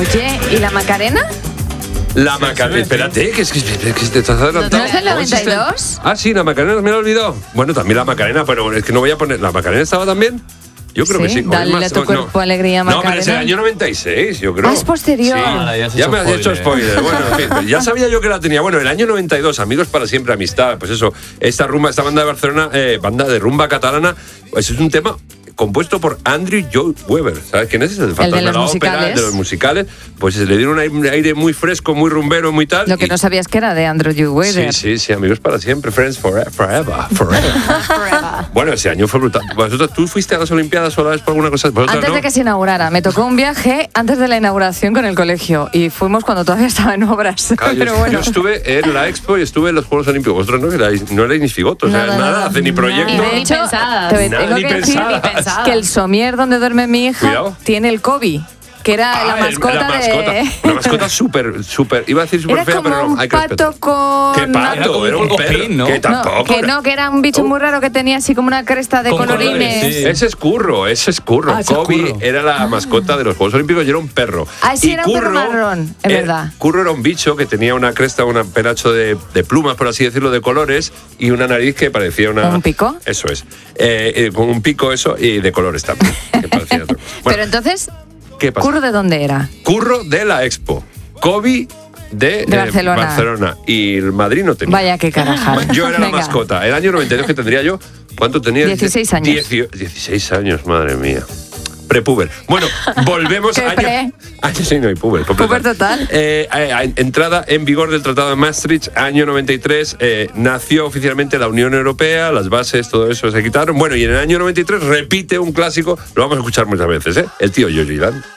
Oye, ¿y la Macarena? La Macarena, espérate, que te estás adelantando. ¿No es el 92? Ah, sí, la Macarena me lo he olvidado. Bueno, también la Macarena, pero es que no voy a poner... ¿La Macarena estaba también? Yo creo que sí. Dale a tu cuerpo alegría, Macarena. No, pero es el año 96, yo creo. Ah, es posterior. Sí, ya me has hecho spoiler. Bueno, en fin, ya sabía yo que la tenía. Bueno, el año 92, Amigos para siempre, amistad. Pues eso, esta banda de Barcelona, banda de rumba catalana, pues es un tema compuesto por Andrew Lloyd Webber. ¿Sabes quién es? El fantasma de la ópera, de los musicales. Pues le dieron un aire muy fresco, muy rumbero, muy tal. Lo que no sabías que era de Andrew Lloyd Webber. Sí, Amigos para siempre, Friends forever. Bueno, ese año fue brutal. ¿Vosotros, tú fuiste a las Olimpiadas o a la vez por alguna cosa? Antes de que se inaugurara. Me tocó un viaje antes de la inauguración con el colegio y fuimos cuando todavía estaba en obras. Claro, yo estuve en la Expo y estuve en los Juegos Olímpicos. Vosotros no erais ni figotos, nada, hace ni proyecto. Y de hecho, tengo que decir que el somier donde duerme mi hija tiene el Kobe, que era la mascota de... Una mascota súper, iba a decir súper fea, pero no, hay que respetar. ¿Qué pato? Era un perro, ¿no? Que tampoco. Que era un bicho muy raro que tenía así como una cresta de colorines. Sí. Ese es Curro. Kobe era la mascota de los Juegos Olímpicos y era un perro. Sí, era un perro marrón, es verdad. Curro era un bicho que tenía una cresta, un penacho de plumas, por así decirlo, de colores y una nariz que parecía una... ¿Un pico? Eso es. Con un pico eso y de colores también. Que parecía otra cosa. Pero entonces... ¿Qué pasa? ¿Curro de dónde era? Curro de la Expo. Kobe de Barcelona. Y el Madrid no tenía. Vaya que carajal. Yo era la mascota. El año 92 que tendría yo. ¿Cuánto tenía? 16 años. 16 años, madre mía. Prepuber. Bueno, volvemos sí, no hay puber. Puber total. Entrada en vigor del Tratado de Maastricht, año 93. Nació oficialmente la Unión Europea, las bases, todo eso se quitaron. Bueno, y en el año 93 repite un clásico, lo vamos a escuchar muchas veces, El tío Yoyo Irán.